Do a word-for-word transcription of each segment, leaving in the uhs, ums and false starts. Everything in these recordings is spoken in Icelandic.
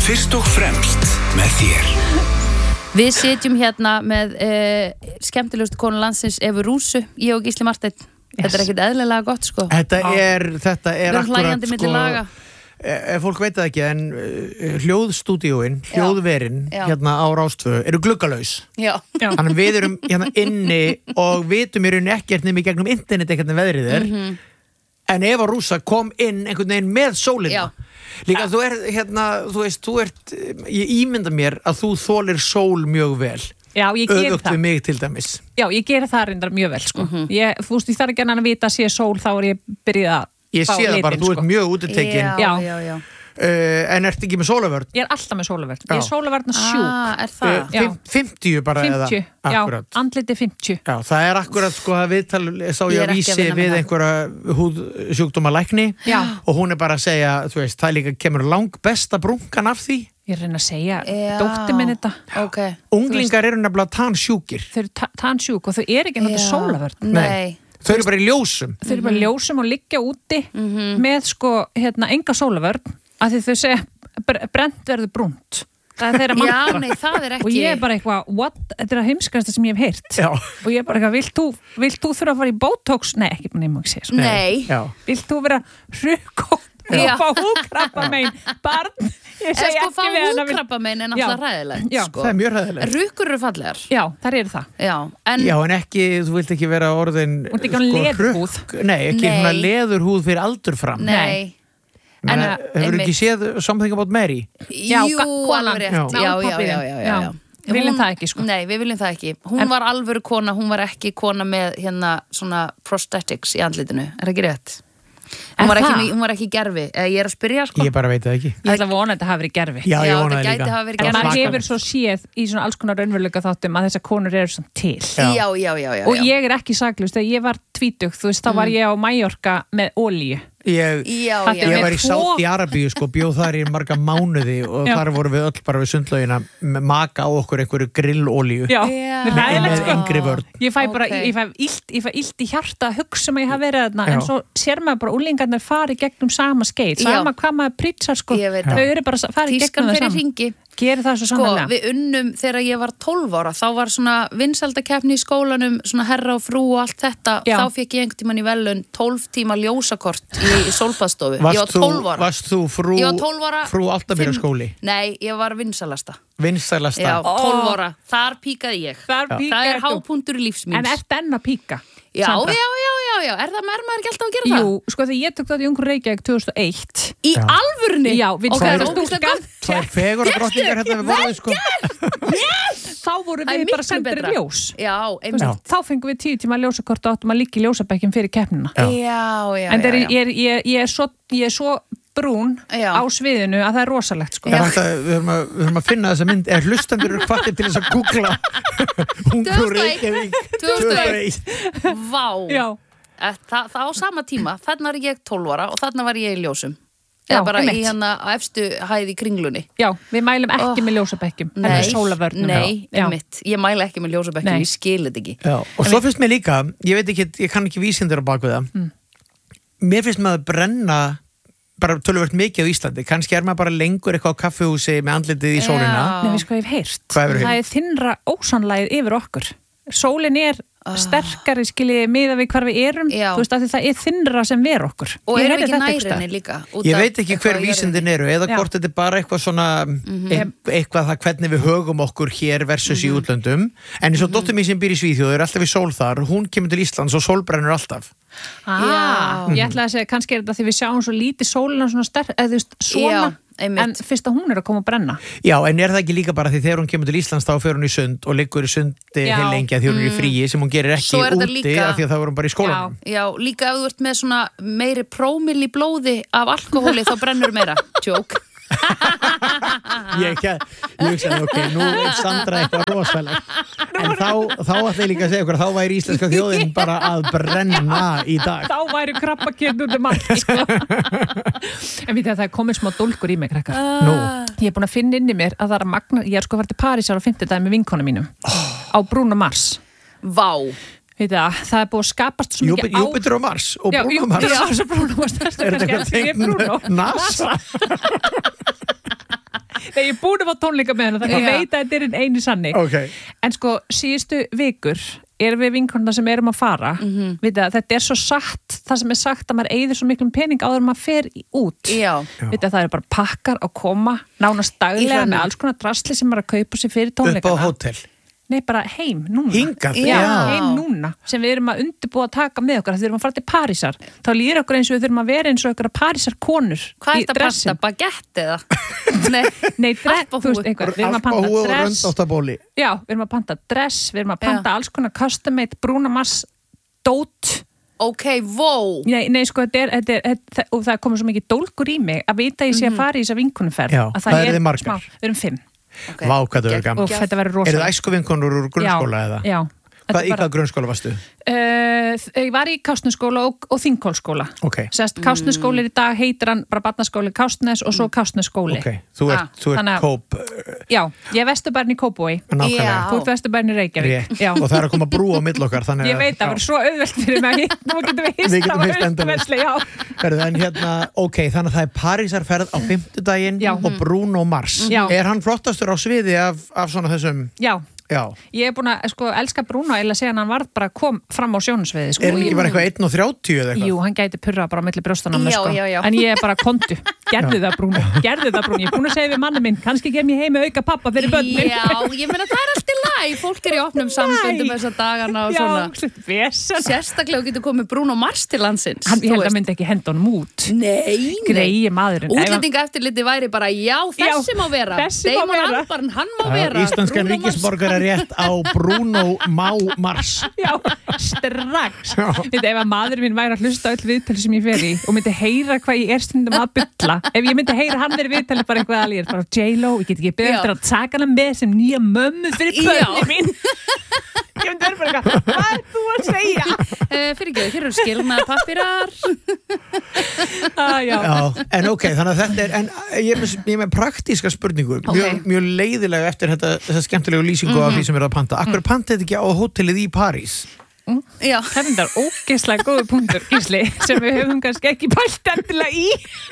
Fyrst og fremst með þér. Við sitjum hérna með uh, skemmtilegustu konu landsins Evu Rúsu, ég og Gísli Marteinn. Yes. Þetta er ekkert eðlilega gott sko. Þetta er, þetta er akkurat sko, ef fólk veit það ekki, en uh, hljóðstúdíóin, hljóðverin hérna á Rástvö eru gluggalaus. Já. Þannig að við erum hérna inni og vitum í rauninni ekkert nema í gegnum internet ekkert en veðrið er. Mm-hmm. En Eva Rúsa kom inn einhvern veginn með sólina. Já. Líka þú er hérna, þú veist, þú ert, ég ímynda mér að þú þolir sól mjög vel. Já, ég ger Öfugt það. við mig til dæmis. Já, ég ger það reyndar mjög vel, sko. Mm-hmm. Ég, þú veist, ég þarf ekki að vita að sé sól, þá er ég byrjuð að Ég sé það bara, þú ert mjög útitekin. Já, já, já. Uh, en ertu ekki með sólavörn? Ég er alltaf með sólavörn. Ég er sólavörn og sjúk. Ah, er það? Já. fimmtíu bara fimmtíu, eða? já, Akkurat. andliti fimmtíu. Já, það er akkurat sko að viðtal, sá Ég ég er að ekki að vísi vinna með við það. einhverja húðsjúkdómalækni og hún er bara að segja, þú veist, það líka kemur lang besta brunkan af því. Ég reyna að segja, Já. dóttir minn þetta. Okay. Unglingar eru nefnilega tansjúkir. Þau eru ta- tansjúk og þau eru ekki náttúrulega sólavörn. Nei. Þau eru bara í ljósum. Þau eru bara í ljósum og liggja úti með sko, hérna, enga sólavörn af því þau segja, bre- brennt verður brúnt. Það er þeirra mantra. Já, nei, það er ekki. Og ég er bara eitthvað, what? Þetta er að heimskasta sem ég hef heyrt. Já. Og ég er bara eitthvað, vilt þú, vilt þú þurfa að fara í Botox? Nei, ekki bara nefnum að segja svo. Nei. Já. Vilt þú vera hrukótt og fá húkrabbamein? Barn, ég En segi sko, ekki fá við hana. húkrabbamein er Já. náttúrulega hræðilegt, Já. sko. Það er mjög hræðilegt. Rukkur eru fallegar. Já, þar eru það. Já, en... Já, en ekki, þú vilt ekki vera orðin Þú ert ekki orðin leðurhúð. hrukk- Nei, ekki Nei. svona leðurhúð fyrir aldur fram. Nei. En En, hefur ekki séð Something About Mary? Já, Jú, konan. alveg rétt. Já. Já, já, já, já, já, já. Við viljum Hún- það ekki, sko. Nei, við viljum það ekki. Hún En- var alvöru kona, hún var ekki kona með hérna svona prosthetics í andlitinu. Er það ekki rétt? Hún Er var ekki, það? hún var ekki gerfi. Eh, Ég er að spyrja, sko. Ég bara veit það ekki. Ég ætla að vona að þetta hafi verið gerfi. Já, ég Já, vona það það gæti líka. hafa verið En gerfi. maður Svaka. hefur svo séð í svona alls konar raunveruleika þáttum að þessar konur eru svona til. Já. Já, já, já, já. Og já. ég er ekki saklaus, þegar ég var tvítug, þú veist, þá var ég á Mallorca með olíu. Ég, Já, Þetta já. er ég var í með tvo- Sádi-Arabíu sko, bjóð þar í marga mánuði og Já. þar vorum við öll bara við sundlaugina með maka á okkur einhverju grillolíu Já, Já. það er með ræðilegt, sko. yngri vörn. Ég fæ bara, Ok. ég fæ illt, ég fæ illt í hjarta að hugsa um að ég hafa verið þarna, Já. en svo sér maður bara úlingarnir fari gegnum sama skeið, sama Já. hvað maður prýtsar, sko, Ég veit þau það. eru bara farið Tískan gegnum það fyrir sama. hringi. Gerir það svo Sko, sannarlega. við unnum þegar ég var tólf ára, þá var svona vinsældakeppni í skólanum, svona herra og frú og allt þetta, Já. þá fekk ég einhvern tímann í velun tólf tíma ljósakort í, í sólbaðstofu. Ég var Varst þú, tólf ára. varst þú frú, Ég var tólf ára. frú Álftamýra skóli? Nei, ég var vinsælasta. Vinsælasta? Já, tólf ára. Þar píkaði ég. Þar Það píkaðir er þú. hápunktur í lífsmýns. En ert enn að píka? Já, Sandra? já, já, já, já. Er það með maður ekki alltaf að gera það? Jú, sko þegar ég tók það í Ungur Reykjavík tvö þúsund og eitt. Í Já. alvörunni? Já, Ok, vinsælasta það er ógeðslega stúlkan. gott. Það er fegur og drottningar hérna við borðið sko. Þá voru Það er við bara miklu sendir betra. ljós. Já, Þú einmitt. veist, Þá fengum við tíu tíma ljósakort og áttum að liggja í ljósabekkin fyrir keppnina. Já. Já, já, En já, þegar já. ég, er- ég, ég, er svo, ég er svo brún Já. á sviðinu að það er rosalegt, sko. Það er hægt að, við höfum að, við höfum að finna þessa mynd. Er hlustendur eru hvattir til þess að googla Ungur Reykjavík tvö þúsund og eitt. Vá. Já. Eh, Það, það á sama tíma, þarna var ég tólf ára og þarna var ég í ljósum. Já, Eða bara einmitt. í hérna á efstu hæð í kringlunni. Já, við mælum ekki Oh. með ljósabekkjum, en Nei, með sólavörnum. nei, Já. einmitt. Ég mæla ekki með ljósabekkjum, Nei. ég skil þetta ekki. Já. Og svo finnst mér líka, ég veit ekki, ég kann ekki vísindur á baku það Mm. mér finnst maður brenna bara töluvert mikið á Íslandi, kannski er maður bara lengur eitthvað á kaffihúsi með andlitið í sólina. Já. Nei, við sko hef heyrt. Hvað hefurðu Það er þinnra ósanlægið yfir okkur. Sólin er sterkari, skiljið, miða við hvar við erum. Já. Þú veist, að því það er þinnra sem ver okkur. Og Ég erum heyrði ekki þetta einhvers nærinni staðar. líka. út Ég af veit ekki hver eitthvað á vísindin jörðinni. eru eða Já. hvort þetta er bara eitthvað svona mm-hmm. eitthvað það hvernig við högum okkur hér versus í útlöndum en eins og dóttir mín sem býr í Svíþjóð er alltaf í sól þar, hún kemur til Íslands og sólbrennur alltaf. Ah, Já. ég ætla að segja, kannski er þetta því við sjáum svo lítið sólina svona sterk, eða þú veist, svona, Já, einmitt. en fyrst að hún er að koma að brenna. Já, en er það ekki líka bara því þegar hún kemur til Íslands þá fer hún í sund og liggur í sundi Já. heil lengi að því hún er í fríi sem hún gerir ekki Svo er þetta úti líka- af því að það vorum bara í skólanum. Já, líka ef þú ert með svona meiri prómil í blóði af alkohóli þá brennur meira. Tjók. Ég, ekki, ég hugsaði, ok, nú er Sandra eitthvað rosalegt en þá, þá ætla ég líka að segja ykkur þá væri íslenska þjóðin bara að brenna í dag. Þá væri krabbakinn út um allt, sko. En við það er komið smá dólkur í mig, krakkar. Nú, Ég er búin að finna inn í mér að það er að magna, ég er sko að fara til Parísar á fimmtudaginn með vinkonu mínum á Bruno Mars. Vá. Veit það, það er búið að skapast svo mikið Júpiter, Júpiter og Mars og Já, Bruno Jú- Mars. Já, svo Bruno Mars. Það Er þetta eitthvað kannski tengt Bruno. með NASA? Nei, ég er búin að fá tónleika með henni þannig að Já. veit að þetta er einu sanni okay. En sko, síðustu vikur erum við vinkonuna sem erum að fara Mhm. Vita, þetta er svo satt það sem er sagt að maður eyðir svo miklum pening áður en maður fer í- út Já. Vita, það er bara pakkar að koma nánast Í daglega hrönnum. með alls konar drasli sem maður er að kaupa sér fyrir upp á tónleikana hótel Nei, bara heim, núna hingað, Já. Já, heim núna sem við erum að undirbúa að taka með okkur þegar við erum að fara til Parísar þá líður okkur eins og við þurfum að vera eins og okkur Parísar konur Hvað í er þetta að dressin. panta? Baguette eða? Nei, Nei, dress, Alpahúfu. þú veist eitthvað, við erum að panta alpahúu og dress röndáttabóli Já, við erum að panta dress, við erum að panta alls konar custom-made brúnamars dót ok, vó. Nei, nei sko, þetta er, þetta er, þetta, og það komur svo mikið dólgur í mig að vita að ég sé að fara í þessa vinkonumferð Já, að hvað er eruð þið margar? smá, við erum fimm Okay. Vá, hvað það verður gaman og þetta verður Eru það rosalega æskuvinkonur úr grunnskóla já, eða? Já, þetta Hvað, er í bara- hvað grunnskóla varstu? Uh, ég var í Kástnesskóla og, og Þingholtsskóla Ok, Sest, Kástnesskóli í dag heitir hann bara barnaskóli Kástnes og svo Kástnesskóli ok, þú ert, Ah, þú ert þannig að- kóp Já, ég er vesturbærn í Kópói nákvæmlega Já. Þú ert vesturbærn í Reykjavík Rétt. Já. og það er að koma brú á mill okkar þannig Ég veit, það verður svo auðvelt fyrir mig að hitt Nú getum við hist Við getum hist endalaust. Vesli, já. Herðu, en hérna, ok, þannig að það er Parísarferð á fimmtudaginn Já. og Bruno Mars Já. Er hann flottastur á sviði af, af svona þessum já, Já, ég er búin að sko, elska Bruno eða segja hann hann varð bara kom fram á sjónusviði sko. er hann ekki bara eitthvað einn og þrjátíu eða eitthvað? Jú, hann gæti purra bara á milli brjóstan á mig Já, sko. já, já. En ég er bara kontu, gerðu það Bruno Gerðu það Bruno, ég er búin að segja við manni minn kannski kem ég heim með auka pappa fyrir börnin Já, ég meina það er allt í læg. Fólk er í opnum sambundum þessa dagana og svona. Já, vesen Sérstaklega getur komið Bruno Mars til landsins. Hann, þú ég held veist. að myndi ekki henda honum út Nei, nei. Greiði maðurinn Ef hann- Útlendingaeftirliti væri bara, já, þessi Já, má vera. þessi má Damon vera. Albarn, hann má Já, vera. Íslenskan Bruno Mars. ríkisborgara rétt á Bruno Má Mars Já, strax Já. Veit, ef að maður minn væri að hlusta á öll viðtali sem ég fer í og myndi heyra hvað ég er stundum að bylla ef ég myndi heyra hann verið viðtali bara eitthvað alveg bara J-Lo, ég get ekki beðið Já. eftir að taka hana með sem nýja mömmu fyrir Já. börni mín Ég myndi verið bara eitthvað, hvað er þú að segja? Uh, fyrir ekki, hér eru skilnaða pappirar. ah, já. Já, en ok, þannig að þetta er en ég er með, ég er með praktíska spurningu mjög, Ok. mjög leiðilega eftir þetta, þessa skemmtilegu lýsingu af því sem er að panta Akkur mm. panta þetta ekki á hótelið í París? Já. Það er þetta ógeðslega góður punktur Gísli, sem við höfum kannski ekki pælt endilega í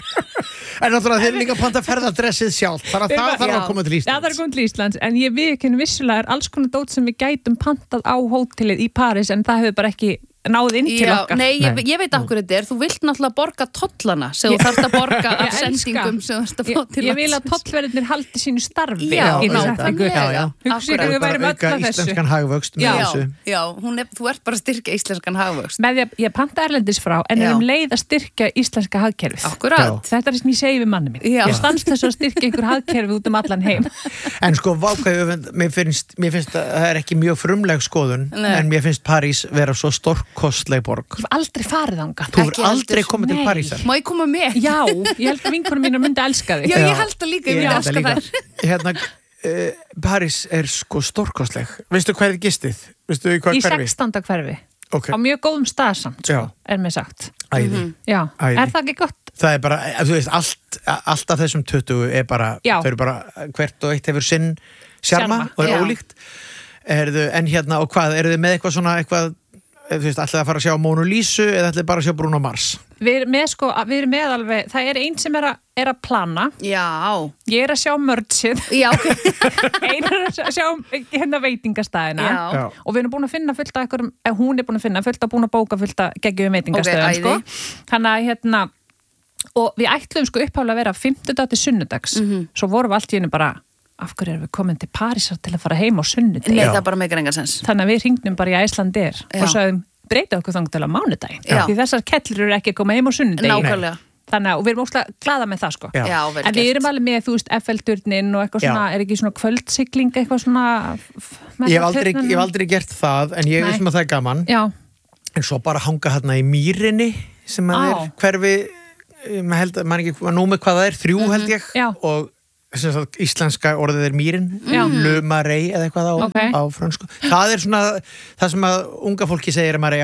En náttúrulega þeir eru líka að panta ferðardressið sjálf Þannig að það þarf að Já. koma til Já, það er Íslands komið til Íslands, en ég við ekki vissulega er alls konar dót sem við gætum pantað á hótelið í París, en það hefur bara ekki náð inn til Já, okkar. nei, ég, Nei. ég veit okkur þetta er. Þú vilt náttúrulega borga tollana sem þú þarfst að borga af Ég elska. sendingum sem þú þarfst að fá Ég, til ég vil að landsins. tollverðinir haldi sínu starfi. Já, í nákvæmlega. setningu. Já, já. Hugsa ykkur, við Bara værum öll auka að þessu. íslenskan hagvöxt með Já, þessu já, hún er, þú ert bara að styrkja íslenskan hagvöxt. Með því að ég panta erlendis frá, en Já. er um leið að styrkja íslenska hagkerfið. Akkurat. Þetta er sem ég segi við manni minn. Já. Ég stannst þessu að styrkja einhver hagkerfið út um allan heim. En sko, vákvæðu, mér finnst, mér finnst að það er ekki mjög frumleg skoðun Nei. En mér finnst París vera svo stórkostleg borg Ég hef aldrei farið þangað. Þú Ekki er aldrei heldur. komið til Nei. Parísar Má ég koma með? Já, ég held að vinkonum mínar myndi elska þig. Já, ég held að líka, ég myndi held elska það líka. þær. Hérna, uh, París er sko stórkostleg Veistu hvað er gistið? Veistu hvað Í hverfi? sextánda hverfi. Ok, Á mjög góðum stað samt, sko, Já. er mér sagt. æði Já, Æði. er það ekki gott? Það er bara, eh, þú veist, allt, allt af þessum tuttugu er bara, Já. þau eru bara hvert og eitt hefur sinn sjarma Sjarma, og er já. ólíkt Erðu, en hérna, og hvað, eru þið með eitthvað svona eitthvað, eh, þú veist, ætlið að fara að sjá Mónu Lísu eða ætlið bara að sjá Bruno Mars Við erum með sko, við erum með alveg, það er einn sem er að, er að plana, Já, ég er að sjá mördsið, já, ok. einn er að sjá hérna veitingastæðina Já. Já. og við erum búin að finna fullt af einhverjum, eh, hún er búin að finna fullt af búin að bóka fullt af geggjum veitingastöðum, Ok, sko. æði. Þannig að hérna, og við ætlum sko uppháðlega að vera fimmtudag til sunnudags, Mhm. svo vorum við allt í hennu bara, af hverju erum við komin til Parísar til að fara heim á sunnudegi? Nei, Já. það bara meikar engan sens. Þannig að við hringnum bara í Icelandair Já. og sagðum, breyta okkur þang til að mánudaginn Já. því þessar kettlur eru ekki að koma heim á sunnudegi Nákvæmlega. þannig að og við erum óslega glada með það sko Já. Já, vel en við gert. erum alveg með, þú veist, F L-turnin og eitthvað Já. svona, er ekki svona kvöldsigling eitthvað svona Ég hef aldrei, ég hef aldrei gert það, en ég Nei. veist maður það er gaman Já, en svo bara hanga hérna í mýrinni sem að Á. er hverfi eh, maður held að, maður ekki, nú með hvað það er þrjú held ég Já. og sem sagt, íslenska orðið er mýrin Já. lumarei eða eitthvað á, Ok. á frönsku það er svona það sem að unga fólki segir að maður eigi að hanga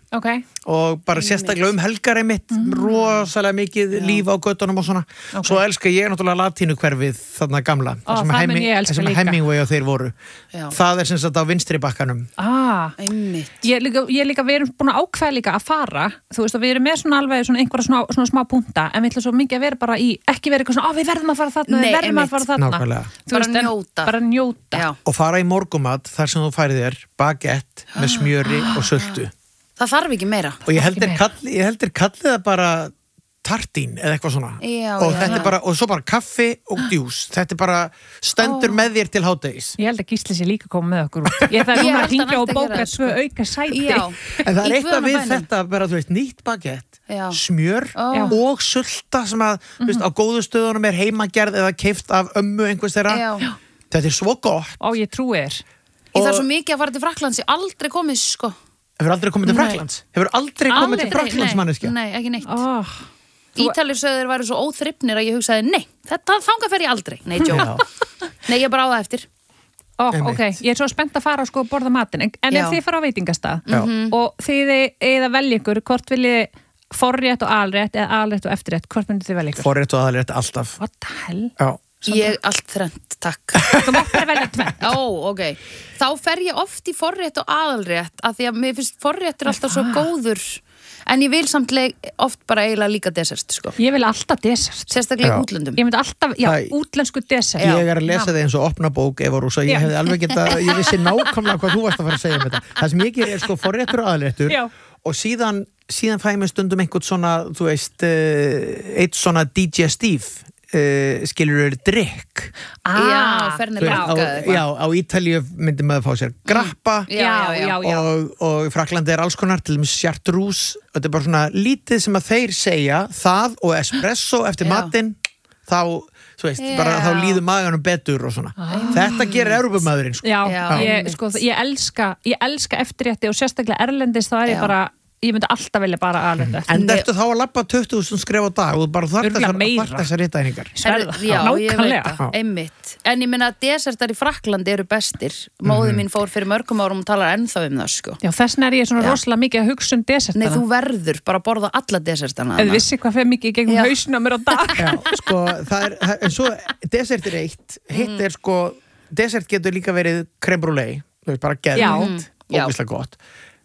okay. og bara sérstaklega um helgar einmitt mm. rosalega mikið Já. líf á göttunum og svona okay. svo elska ég náttúrulega latínu hverfið þarna gamla Ó, sem, Heming, sem Hemingway og þeir voru Já. það er sem sagt á vinstri bakkanum ah, ég líka, ég líka við erum búin að ákveða líka að fara þú veist að við erum með svona alveg svona einhverja svona, svona smá punta en við ætlum svo mikið að vera bara í ekki vera eitthvað svona, á við verðum að fara þarna Nei, við verðum einmitt. að fara þarna bara veist, njóta, bara njóta. og fara í morgumat þar sem þú færið þér baguette með smjöri og sultu það þarf ekki meira og ég heldur kalli, ég heldur kallið það bara tartín eða eitthvað svona já, og já, þetta já. er bara, og svo bara kaffi og djús þetta er bara stendur oh. með þér til hádegis ég held að Gísli sé líka koma með okkur út ég þarf núna að hringja og bóka tvö auka sæti já. en það er eitthvað við bænum. Þetta bara, þú veist, nýtt baguette já. smjör oh. og sulta sem að, mm-hmm. þú veist, á góðu stöðunum er heimagerð eða keypt af ömmu einhvers þeirra þetta er svo gott og ég trúi þér ég þarf svo mikið að fara til Frakklands ég aldrei komið, sko Hefur aldrei komið til Frakklands? Hefur aldrei komið aldrei. til Frakklands, manneskja? Nei, ekki neitt. Oh. Ítalir sögður væri svo óþryfnir að ég hugsaði, nei, þetta þangað fer ég aldrei. Nei, jó. Nei, ég bara á það eftir. Oh, ok, ég er svo spennt að fara og sko borða matinn. En Já. ef þið fara á veitingastað mm-hmm. og þið eða velja ykkur, hvort viljið forrétt og alrétt eða alrétt og eftirrétt, hvort myndið þið velja ykkur? Forrétt og alrétt alltaf. What the hell? Já. Ég allt þrennt, takk. Þú mátt bara velja tvennt. Ó, ok. Þá fer ég oft í forrétt og aðalrétt af því að mér finnst forrétt er alltaf svo góður en ég vil samtlega oft bara eiginlega líka desert, sko. Ég vil alltaf desert. Sérstaklega í útlöndum. Ég myndi alltaf, já, Æ, útlensku desert. Ég er að lesa þig eins og opna bók, Eva Rúsa, ég hefði alveg geta, ég vissi nákvæmlega hvað þú varst að fara að segja um þetta. Það sem ég ger er sko forréttur og aðalréttur já. og síðan, síðan fæ ég mig stundum einhvern svona, þú veist, uh, eitt svona D J Steve Uh, skilur eru drikk ah, já, ferni brakka já, á Ítalíu myndi maður fá sér grappa já, já, já, já. og, og í Frakklandi er alls konar til dæmis chartreuse og þetta er bara svona lítið sem að þeir segja það og espresso eftir matinn þá, þú veist, já. bara þá líður maganum betur og svona ah. þetta gerir Evrópumæðurinn sko. já, já. Ég, sko, ég elska ég elska eftirrétti og sérstaklega erlendis þá er ég bara ég myndi alltaf velja bara aðlenda en ertu þá að labba tuttugu þúsund skref á dag og bara þarf þessar ritæningar já, ég veit það, einmitt en ég minna að desertar í Frakklandi eru bestir móði mín fór fyrir mörgum árum og talar ennþá um það sko já, þessna er ég svona já. rosalega mikið að hugsa um desertana nei, þú verður bara að borða alla desertana eða vissi hvað fyrir mikið gegnum hausina mér á dag já, sko, það er, en svo desert er eitt hitt er sko, desert getur líka verið crème brûlée, þú veist, bara geðvitt ógeðslega gott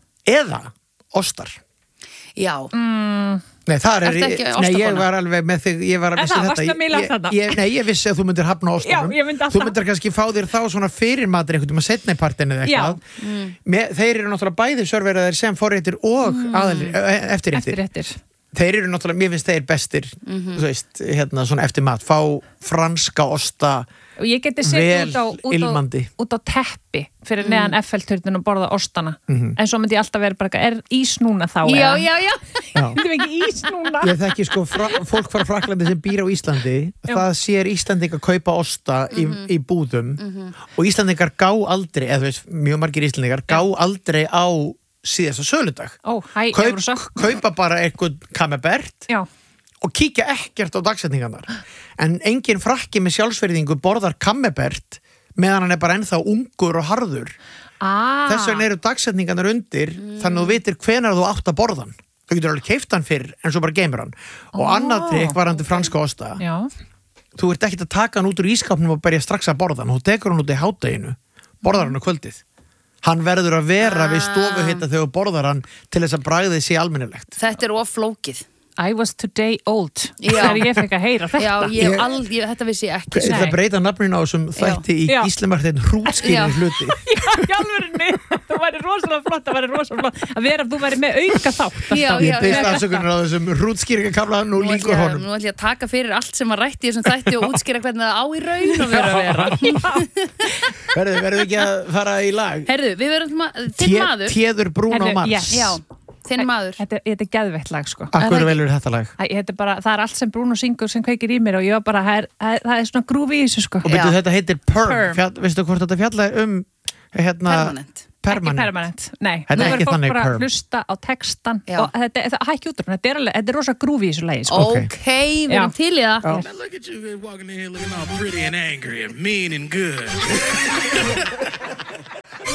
eða ostar já mm. nei, það er, nei, ég var alveg með þig ég var að vissi þetta ég, ég, nei, ég vissi að þú myndir hafna ostunum já, myndi þú myndir kannski fá þér þá svona fyrir matur einhvern veginn að setna í partinu eða eitthvað mm. með, þeir eru náttúrulega bæði serveraðir sem forréttir og mm. aðal, eftirréttir. eftirréttir þeir eru náttúrulega, mér finnst þeir bestir mm-hmm. þú veist, hérna svona eftir mat fá franska osta og ég geti sett út á, út, á, út á teppi fyrir mm. neðan F L-turnin og borða ostana mm-hmm. en svo myndi ég alltaf vera bara, er ís núna þá? Já, já, já þetta er ekki ís núna ég þekki sko, fra, fólk frá Frakklandi sem býr á Íslandi já. það sér Íslandingar kaupa osta mm-hmm. í, í búðum mm-hmm. og Íslandingar gá aldrei, eða þú veist, mjög margir Íslandingar gá aldrei á síðasta söludag oh, hi, Kaup, kaupa bara eitthvað kamembert já. og kíkja ekkert á dagsetningarnar en engin frakki með sjálfsverðingu borðar kamembert meðan hann er bara ennþá ungur og harður ah. þess vegna eru dagsetningarnar undir mm. þannig að þú vitir hvenær þú átt að borða hann þú getur alveg keypt hann fyrr en svo bara geymir hann og oh. annað trikk varandi franska osta já. þú ert ekkert að taka hann út úr ískapnum og byrja strax að borða hann þú tekur hann út í hádeginu borðar hann á kvöldið hann verður að vera ah. við stofuhitta þegar þú borðar hann til þess að bragðið sé almennilegt þetta er of flókið I was today old þegar ég fekk að heyra þetta já, ég, all, ég, þetta vissi ég ekki þetta breyta nafninu á þessum þætti í Gíslamarteinn hrútskýrir hluti já, hjálfurinni, þú væri rosalega flott það væri rosalega flott að vera, þú væri með auka þátt já, ég byrst afsökunar á þessum hrútskýringakafla nú líkur honum nú ætlum ég að taka fyrir allt sem að rætti í þessum þætti og útskýra hvernig það á í raun og vera að vera verður við ekki að fara í lag herðu, við verðum þinn maður Téður Bruno Mars já þinn maður þetta, þetta er geðveitt lag sko Akkur velur þetta lag? Æ, þetta er bara, það er allt sem Bruno syngur sem kveikir í mér og ég var bara, það er, það er svona grúfi í þessu sko og byrju þetta heitir Perm, Perm. Fjall, veistu hvort þetta fjalla um hérna, permanent Permanent. Ekki permanent, nei. Þetta er ekki þannig bara perm. Hlusta á textan já. Og þetta, það hækki út úr þetta er alveg, þetta er rosa grúfi í þessu lagi sko. Ok, okay við erum til í það Now look at you walking in here looking all pretty and angry and mean and good